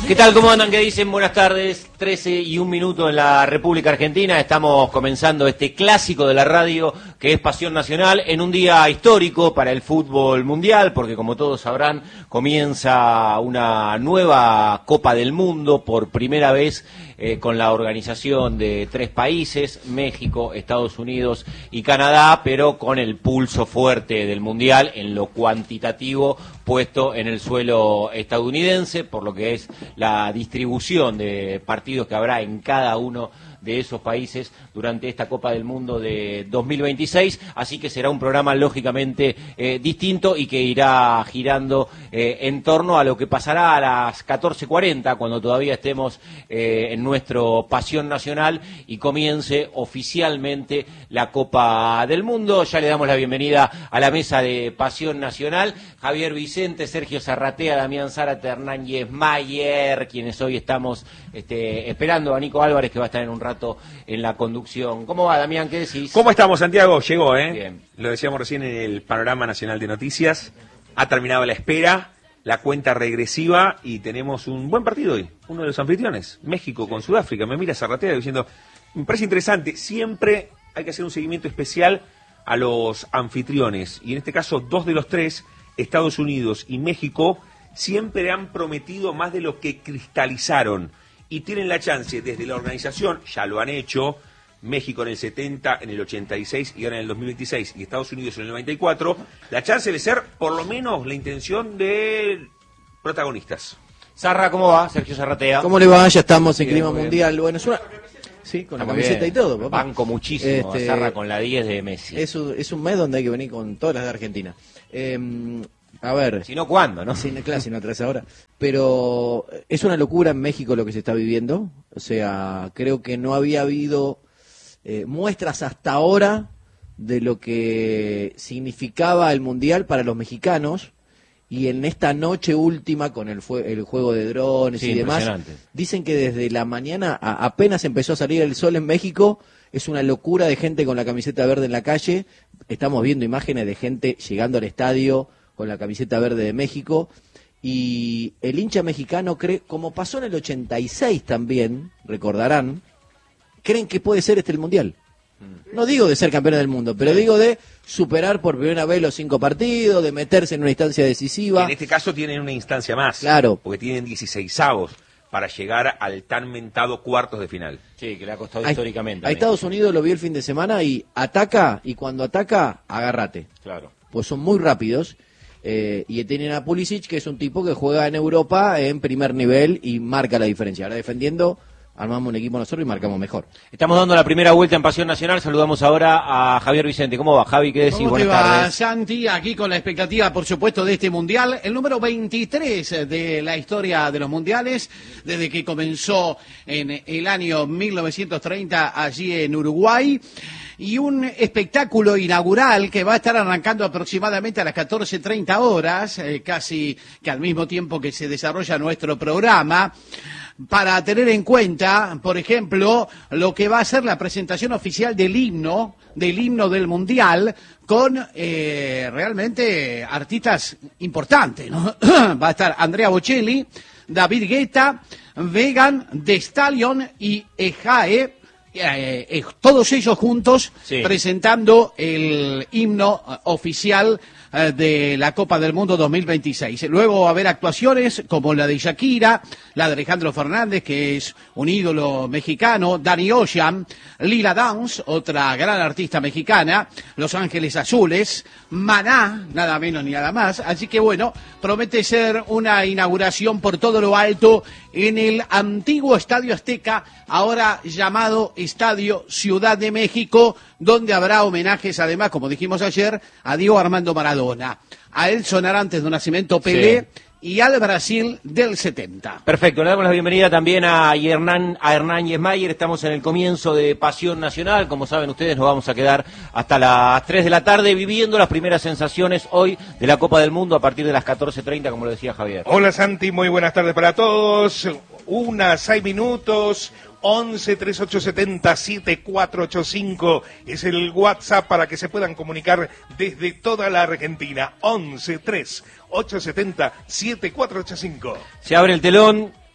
¿Qué tal? ¿Cómo andan? ¿Qué dicen? Buenas tardes, 13:01 en la República Argentina. Estamos comenzando este clásico de la radio que es Pasión Nacional en un día histórico para el fútbol mundial, porque como todos sabrán, comienza una nueva Copa del Mundo por primera vez con la organización de 3 países, México, Estados Unidos y Canadá, pero con el pulso fuerte del mundial en lo cuantitativo puesto en el suelo estadounidense, por lo que es la distribución de partidos que habrá en cada uno de esos países durante esta Copa del Mundo de 2026, así que será un programa lógicamente distinto y que irá girando en torno a lo que pasará a las 14:40, cuando todavía estemos en nuestro Pasión Nacional y comience oficialmente la Copa del Mundo. Ya le damos la bienvenida a la mesa de Pasión Nacional, Javier Vicente, Sergio Zarratea, Damián Zárate, Hernán Yesmayer, quienes hoy estamos esperando a Nico Álvarez, que va a estar en un rato en la conducción. ¿Cómo va, Damián? ¿Qué decís? ¿Cómo estamos, Santiago? Llegó, Bien. Lo decíamos recién en el Panorama Nacional de Noticias. Ha terminado la espera, la cuenta regresiva y tenemos un buen partido hoy. Uno de los anfitriones, México con Sudáfrica. Me mira Zarratea diciendo, me parece interesante, siempre hay que hacer un seguimiento especial a los anfitriones. Y en este caso, 2 de los 3, Estados Unidos y México, siempre han prometido más de lo que cristalizaron. Y tienen la chance desde la organización, ya lo han hecho, México en el 70, en el 86 y ahora en el 2026, y Estados Unidos en el 94, la chance de ser, por lo menos, la intención de protagonistas. Zarra, ¿cómo va? Sergio Zarratea. ¿Cómo le va? Ya estamos en Bien, clima mundial. Bueno, es una... Sí, con la camiseta y todo, papá. Banco muchísimo a Zarra con la 10 de Messi. Es un mes donde hay que venir con todas las de Argentina. A ver. Si no, ¿cuándo, no? Sí, claro, si no traes ahora. Pero es una locura en México lo que se está viviendo. O sea, creo que no había habido muestras hasta ahora de lo que significaba el Mundial para los mexicanos. Y en esta noche última, con el juego de drones y demás, dicen que desde la mañana apenas empezó a salir el sol en México. Es una locura de gente con la camiseta verde en la calle. Estamos viendo imágenes de gente llegando al estadio con la camiseta verde de México, y el hincha mexicano cree, como pasó en el 86 también, recordarán, creen que puede ser el Mundial. No digo de ser campeón del mundo, pero digo de superar por primera vez los 5 partidos, de meterse en una instancia decisiva. En este caso tienen una instancia más, claro, porque tienen 16avos para llegar al tan mentado cuartos de final. Sí, que le ha costado históricamente. A Estados Unidos lo vi el fin de semana y ataca, y cuando ataca, agárrate. Claro. Pues son muy rápidos. Y tienen a Pulisic, que es un tipo que juega en Europa en primer nivel y marca la diferencia. Ahora defendiendo, armamos un equipo nosotros y marcamos mejor. Estamos dando la primera vuelta en Pasión Nacional. Saludamos ahora a Javier Vicente. ¿Cómo va, Javi? ¿Qué decís? ¿Cómo Buenas te va, tardes. Santi? Aquí con la expectativa, por supuesto, de este Mundial. El número 23 de la historia de los Mundiales, desde que comenzó en el año 1930 allí en Uruguay. Y un espectáculo inaugural que va a estar arrancando aproximadamente a las 14:30 horas, casi que al mismo tiempo que se desarrolla nuestro programa, para tener en cuenta, por ejemplo, lo que va a ser la presentación oficial del himno del Mundial, con realmente artistas importantes, ¿no? Va a estar Andrea Bocelli, David Guetta, Vegan, The Stallion y Ejae, todos ellos juntos, sí, presentando el himno oficial de la Copa del Mundo 2026. Luego va a haber actuaciones como la de Shakira, la de Alejandro Fernández, que es un ídolo mexicano, Danny Ocean, Lila Downs, otra gran artista mexicana, Los Ángeles Azules, Maná, nada menos ni nada más. Así que bueno, promete ser una inauguración por todo lo alto en el antiguo Estadio Azteca, ahora llamado Estadio Ciudad de México, donde habrá homenajes, además, como dijimos ayer, a Diego Armando Maradona. A él sonará antes de Nacimiento Pelé, sí, y al Brasil del 70. Perfecto, le damos la bienvenida también a Hernán Yesmayer. Estamos en el comienzo de Pasión Nacional. Como saben ustedes, nos vamos a quedar hasta las 3 de la tarde viviendo las primeras sensaciones hoy de la Copa del Mundo a partir de las 14:30, como lo decía Javier. Hola Santi, muy buenas tardes para todos. 6 minutos. 11-3870-7485 es el WhatsApp para que se puedan comunicar desde toda la Argentina. 11-3870-7485. Se abre el telón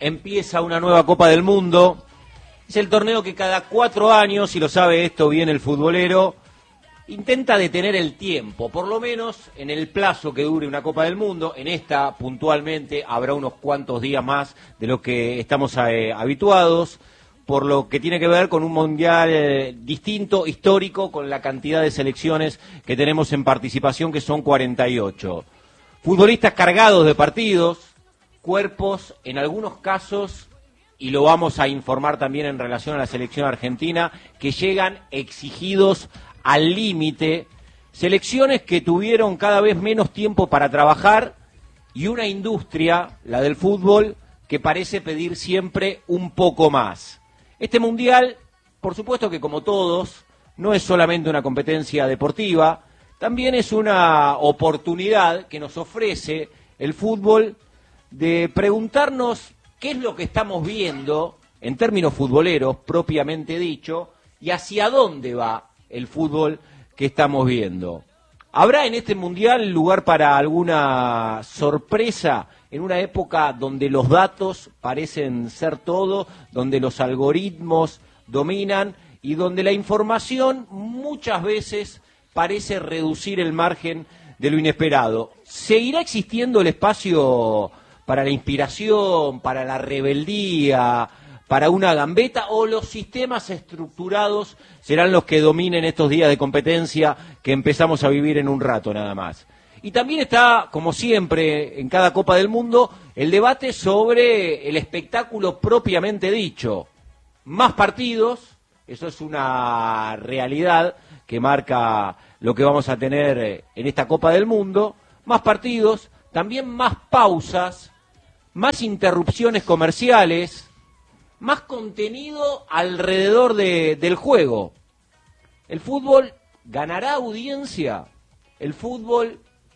empieza una nueva Copa del Mundo. Es el torneo que cada 4 años, y lo sabe esto bien el futbolero, intenta detener el tiempo, por lo menos en el plazo que dure una Copa del Mundo. En esta, puntualmente, habrá unos cuantos días más de lo que estamos habituados, por lo que tiene que ver con un mundial distinto, histórico, con la cantidad de selecciones que tenemos en participación, que son 48. Futbolistas cargados de partidos, cuerpos, en algunos casos, y lo vamos a informar también en relación a la selección argentina, que llegan exigidos al límite, selecciones que tuvieron cada vez menos tiempo para trabajar y una industria, la del fútbol, que parece pedir siempre un poco más. Este mundial, por supuesto que como todos, no es solamente una competencia deportiva, también es una oportunidad que nos ofrece el fútbol de preguntarnos qué es lo que estamos viendo en términos futboleros, propiamente dicho, y hacia dónde va el fútbol que estamos viendo. ¿Habrá en este mundial lugar para alguna sorpresa en una época donde los datos parecen ser todo, donde los algoritmos dominan y donde la información muchas veces parece reducir el margen de lo inesperado? ¿Seguirá existiendo el espacio para la inspiración, para la rebeldía, para una gambeta, o los sistemas estructurados serán los que dominen estos días de competencia que empezamos a vivir en un rato nada más? Y también está, como siempre, en cada Copa del Mundo, el debate sobre el espectáculo propiamente dicho. Más partidos, eso es una realidad que marca lo que vamos a tener en esta Copa del Mundo. Más partidos, también más pausas, más interrupciones comerciales, más contenido alrededor del juego. ¿El fútbol ganará audiencia? ¿El fútbol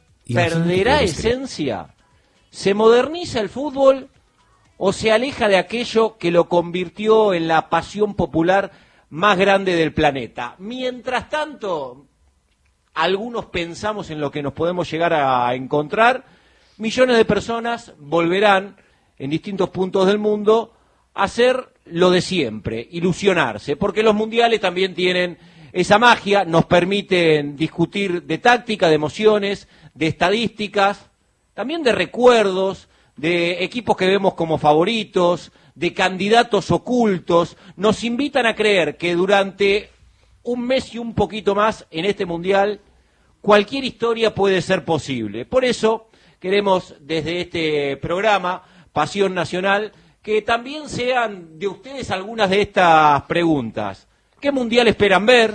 perderá esencia? ¿Se moderniza el fútbol o se aleja de aquello que lo convirtió en la pasión popular más grande del planeta? Mientras tanto, algunos pensamos en lo que nos podemos llegar a encontrar. Millones de personas volverán en distintos puntos del mundo hacer lo de siempre, ilusionarse, porque los mundiales también tienen esa magia, nos permiten discutir de táctica, de emociones, de estadísticas, también de recuerdos, de equipos que vemos como favoritos, de candidatos ocultos. Nos invitan a creer que durante un mes y un poquito más en este mundial cualquier historia puede ser posible. Por eso queremos desde este programa, Pasión Nacional, que también sean de ustedes algunas de estas preguntas. ¿Qué mundial esperan ver?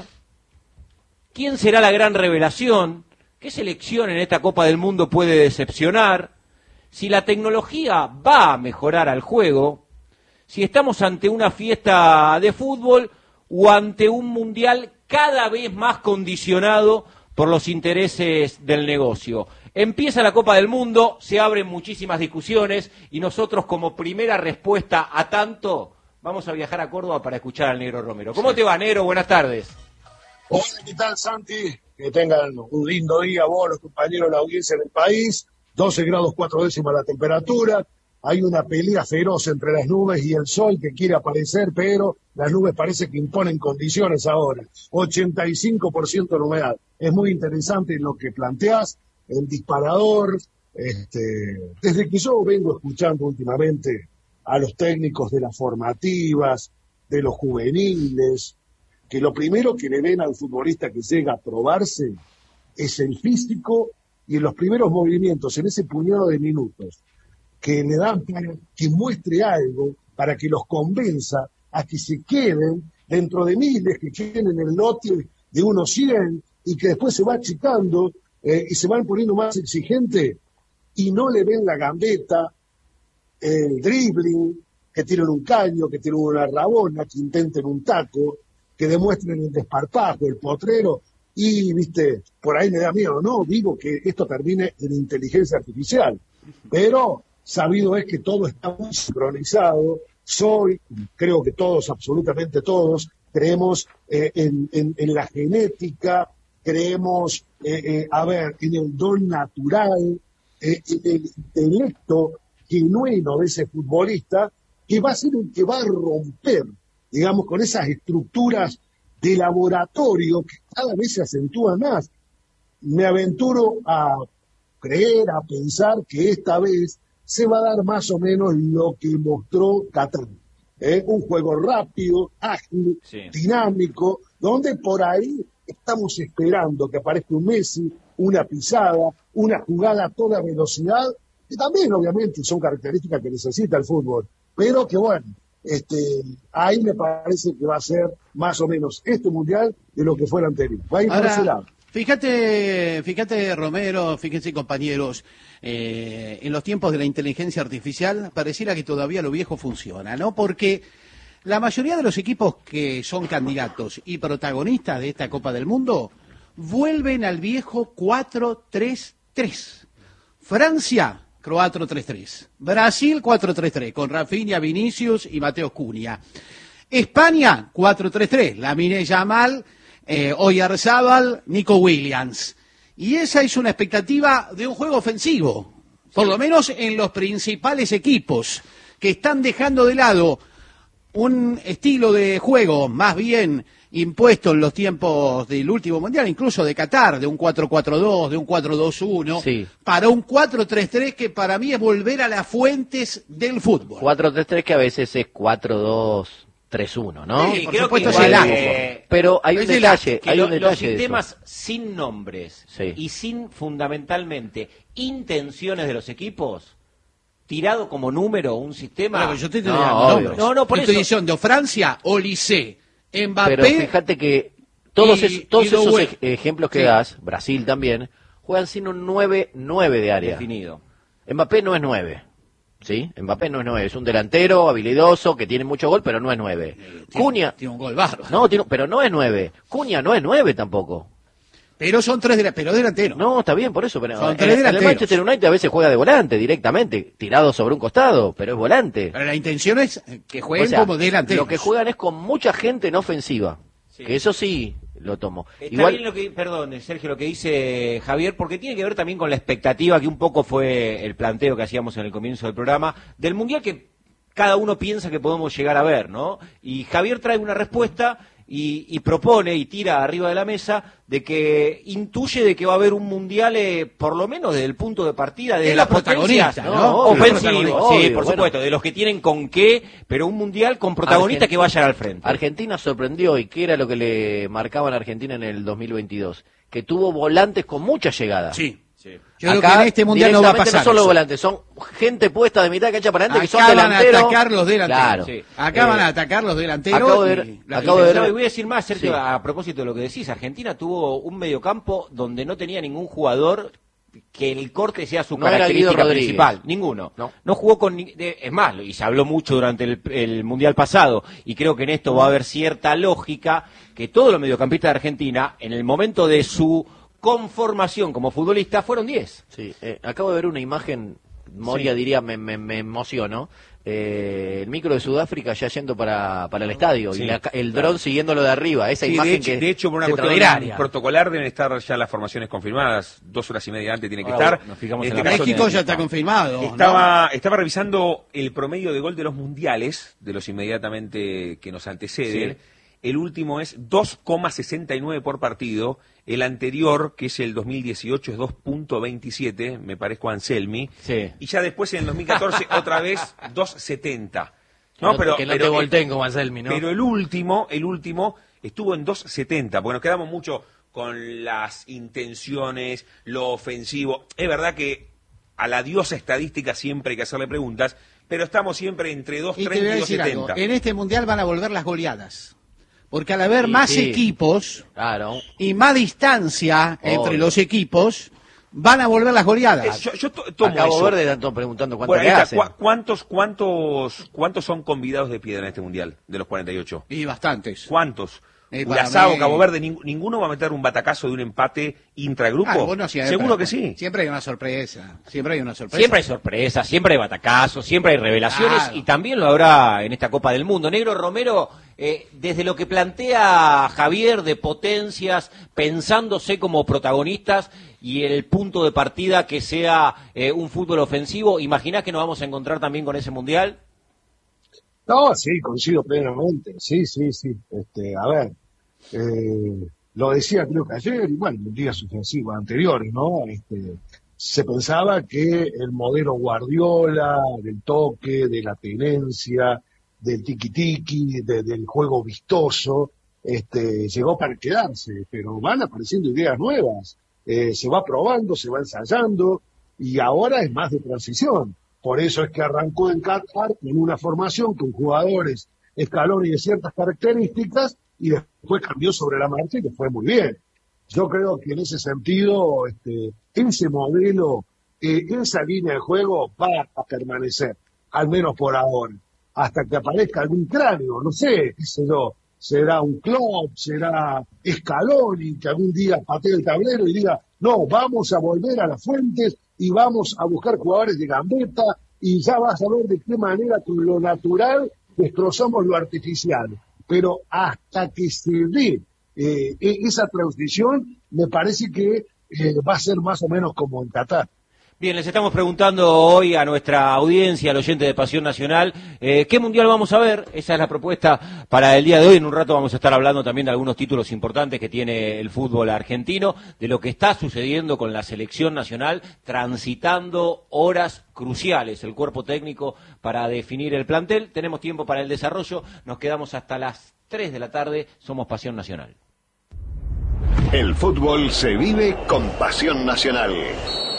¿Quién será la gran revelación? ¿Qué selección en esta Copa del Mundo puede decepcionar? Si la tecnología va a mejorar al juego, si estamos ante una fiesta de fútbol o ante un mundial cada vez más condicionado por los intereses del negocio. Empieza la Copa del Mundo, se abren muchísimas discusiones y nosotros como primera respuesta a tanto vamos a viajar a Córdoba para escuchar al Negro Romero. ¿Cómo te va, Negro? Buenas tardes. Hola, ¿qué tal, Santi? Que tengan un lindo día vos, los compañeros de la audiencia del país. 12 grados 4 décimas la temperatura. Hay una pelea feroz entre las nubes y el sol que quiere aparecer, pero las nubes parece que imponen condiciones ahora. 85% de humedad. Es muy interesante lo que planteás, el disparador. Desde que yo vengo escuchando últimamente a los técnicos de las formativas, de los juveniles, que lo primero que le ven al futbolista que llega a probarse es el físico y en los primeros movimientos, en ese puñado de minutos, que le dan para que muestre algo, para que los convenza a que se queden dentro de miles que queden en el lote de unos 100 y que después se va achicando y se van poniendo más exigentes y no le ven la gambeta, el dribbling, que tienen un caño, que tienen una rabona, que intenten un taco, que demuestren el desparpajo, el potrero, y, viste, por ahí me da miedo, no digo que esto termine en inteligencia artificial, pero sabido es que todo está muy sincronizado. Creo que todos, absolutamente todos, creemos en la genética, creemos, en el don natural, en el intelecto genuino de ese futbolista, que va a ser el que va a romper, digamos, con esas estructuras de laboratorio que cada vez se acentúan más. Me aventuro a creer, a pensar que esta vez se va a dar más o menos lo que mostró Qatar. Un juego rápido, ágil, dinámico, donde por ahí estamos esperando que aparezca un Messi, una pisada, una jugada a toda velocidad, que también obviamente son características que necesita el fútbol, pero que bueno, ahí me parece que va a ser más o menos este mundial de lo que fue el anterior. Va a ir por ese lado. Fíjate Romero, fíjense compañeros, en los tiempos de la inteligencia artificial pareciera que todavía lo viejo funciona, ¿no? Porque la mayoría de los equipos que son candidatos y protagonistas de esta Copa del Mundo vuelven al viejo 4-3-3. Francia, 4-3-3. Brasil, 4-3-3, con Rafinha, Vinicius y Mateo Cunha. España, 4-3-3, Lamine Yamal, Oyarzábal, Nico Williams. Y esa es una expectativa de un juego ofensivo, por lo menos en los principales equipos, que están dejando de lado un estilo de juego más bien impuesto en los tiempos del último mundial, incluso de Qatar, de un 4-4-2, de un 4-2-1, para un 4-3-3 que para mí es volver a las fuentes del fútbol. 4-3-3 que a veces es 4-2-3-1, ¿no? Sí, por supuesto es el arco. Pero hay un detalle, los sistemas sin nombres y sin fundamentalmente intenciones de los equipos, tirado como número un sistema. Claro, yo estoy nombres. Por estoy eso. diciendo Francia, Olise, Mbappé. Pero fíjate que todos esos ejemplos que das, Brasil también, juegan sin un 9-9 de área. Definido. Mbappé no es 9. ¿Sí? Mbappé no es 9, es un delantero habilidoso que tiene mucho gol, pero no es 9. Cunha tiene un gol bárbaro. No, pero no es 9. Cunha no es 9 tampoco. Pero son pero delanteros. No, está bien, por eso. Pero son tres delanteros. El Manchester United a veces juega de volante directamente, tirado sobre un costado, pero es volante. Pero la intención es que jueguen como delanteros. Lo que juegan es con mucha gente en ofensiva. Que eso sí lo tomo. Está bien perdón, Sergio, lo que dice Javier, porque tiene que ver también con la expectativa que un poco fue el planteo que hacíamos en el comienzo del programa, del Mundial que cada uno piensa que podemos llegar a ver, ¿no? Y Javier trae una respuesta y propone y tira arriba de la mesa de que intuye de que va a haber un Mundial, por lo menos desde el punto de partida, de las potencias, ¿no? Ofensivo, sí, por supuesto, de los que tienen con qué, pero un Mundial con protagonistas que vayan al frente. Argentina sorprendió, y que era lo que le marcaban a Argentina en el 2022, que tuvo volantes con muchas llegadas. Sí. Yo creo que en este Mundial no va a pasar. No son los volantes, son gente puesta de mitad de cancha para adelante, que son delanteros. Van a atacar los delanteros. Claro. Acá van a atacar los delanteros. Acabo de ver. Y voy a decir más, Sergio, a propósito de lo que decís. Argentina tuvo un mediocampo donde no tenía ningún jugador que el corte sea su característica principal. Ninguno. No jugó con... Es más, y se habló mucho durante el Mundial pasado, y creo que en esto va a haber cierta lógica, que todos los mediocampistas de Argentina, en el momento de su conformación como futbolista, fueron 10. Sí, acabo de ver una imagen, Moria diría, me emocionó. El micro de Sudáfrica ya yendo para el estadio, y el dron siguiéndolo de arriba, esa imagen de hecho, por una cuestión protocolar deben estar ya las formaciones confirmadas, 2 horas y media antes tiene que estar. México ya está confirmado. Estaba revisando el promedio de gol de los mundiales, de los inmediatamente que nos anteceden. El último es 2,69 por partido. El anterior, que es el 2018, es 2,27. Me parezco a Anselmi. Y ya después, en el 2014, otra vez 2,70. Que no te volteen como Anselmi, ¿no? Pero el último estuvo en 2,70. Porque nos quedamos mucho con las intenciones, lo ofensivo. Es verdad que a la diosa estadística siempre hay que hacerle preguntas, pero estamos siempre entre 2,30 y 2,70. En este Mundial van a volver las goleadas. Porque al haber más equipos y más distancia entre los equipos, van a volver las goleadas. Yo tomo Acabo eso. Verde están preguntando cuánto le hacen. ¿Cuántos son convidados de piedra en este Mundial, de los 48? Y bastantes. ¿Cuántos? Curazao, Cabo Verde, ninguno va a meter un batacazo de un empate intragrupo. Seguro que sí. Siempre hay una sorpresa. Siempre hay sorpresas, siempre hay batacazos, siempre hay revelaciones, y también lo habrá en esta Copa del Mundo. Negro Romero, desde lo que plantea Javier de potencias, pensándose como protagonistas y el punto de partida que sea un fútbol ofensivo, ¿imaginás que nos vamos a encontrar también con ese Mundial? No, sí, coincido plenamente. Sí, sí, sí. A ver, lo decía creo que ayer, y bueno, en días sucesivos anteriores, ¿no? Se pensaba que el modelo Guardiola, del toque, de la tenencia, del tiki-tiki, del juego vistoso, llegó para quedarse, pero van apareciendo ideas nuevas. Se va probando, se va ensayando, y ahora es más de transición. Por eso es que arrancó en Qatar en una formación con jugadores Scaloni de ciertas características y después cambió sobre la marcha y que fue muy bien. Yo creo que en ese sentido, ese modelo, esa línea de juego va a permanecer, al menos por ahora, hasta que aparezca algún cráneo, no sé, qué sé yo, será un Klopp, será Scaloni, que algún día patee el tablero y diga, no, vamos a volver a las fuentes y vamos a buscar jugadores de gambeta y ya vas a ver de qué manera con lo natural destrozamos lo artificial. Pero hasta que se dé esa transición, me parece que va a ser más o menos como en Qatar. Bien, les estamos preguntando hoy a nuestra audiencia, al oyente de Pasión Nacional, ¿qué mundial vamos a ver? Esa es la propuesta para el día de hoy. En un rato vamos a estar hablando también de algunos títulos importantes que tiene el fútbol argentino, de lo que está sucediendo con la selección nacional, transitando horas cruciales, el cuerpo técnico para definir el plantel. Tenemos tiempo para el desarrollo, nos quedamos hasta las 3 de la tarde, somos Pasión Nacional. El fútbol se vive con Pasión Nacional.